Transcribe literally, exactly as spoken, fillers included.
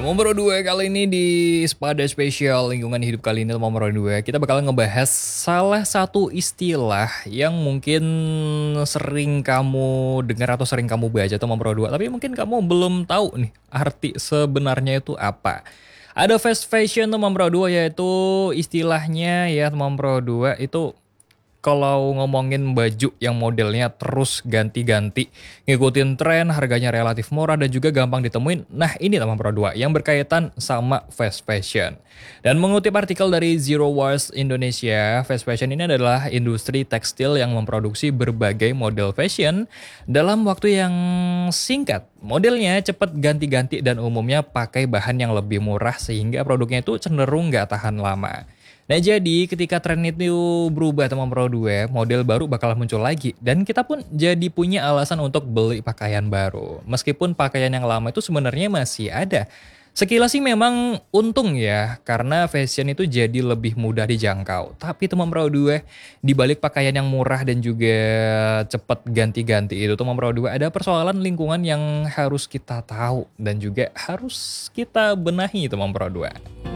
Teman Pro dua kali ini di Spada Spesial Lingkungan Hidup kali ini Teman Pro dua kita bakal ngebahas salah satu istilah yang mungkin sering kamu dengar atau sering kamu baca Teman Pro dua, tapi mungkin kamu belum tahu nih arti sebenarnya itu apa. Ada fast fashion Teman Pro dua, yaitu istilahnya ya Teman Pro dua itu kalau ngomongin baju yang modelnya terus ganti-ganti, ngikutin tren, harganya relatif murah dan juga gampang ditemuin. Nah, ini teman Pro dua yang berkaitan sama fast fashion. Dan mengutip artikel dari Zero Waste Indonesia, fast fashion ini adalah industri tekstil yang memproduksi berbagai model fashion dalam waktu yang singkat. Modelnya cepat ganti-ganti dan umumnya pakai bahan yang lebih murah sehingga produknya itu cenderung nggak tahan lama. Nah, jadi ketika tren itu berubah teman Pro dua, model baru bakal muncul lagi dan kita pun jadi punya alasan untuk beli pakaian baru. Meskipun pakaian yang lama itu sebenarnya masih ada. Sekilas sih memang untung ya, karena fashion itu jadi lebih mudah dijangkau. Tapi teman Pro dua, di balik pakaian yang murah dan juga cepat ganti-ganti itu teman Pro dua, ada persoalan lingkungan yang harus kita tahu dan juga harus kita benahi teman Pro dua.